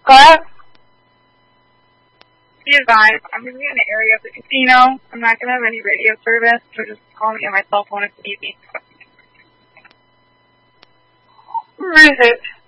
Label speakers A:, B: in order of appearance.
A: What?
B: Be advised, I'm going to be in the area of the casino. I'm not going to have any radio service, so just call me on my cell phone if you need me.
A: Where is it?